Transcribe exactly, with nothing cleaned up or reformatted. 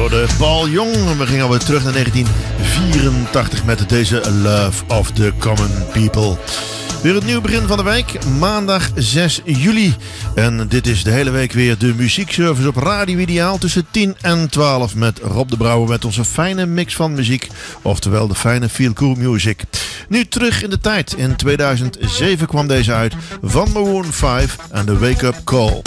hoorde Paul Young. We gingen alweer terug naar negentien vierentachtig met deze Love of the Common People. Weer het nieuw begin van de week, maandag zes juli. En dit is de hele week weer de muziekservice op Radio Ideaal tussen tien en twaalf met Rob de Brouwer met onze fijne mix van muziek. Oftewel de fijne feel cool music. Nu terug in de tijd. In tweeduizend zeven kwam deze uit van Maroon vijf en The Wake Up Call.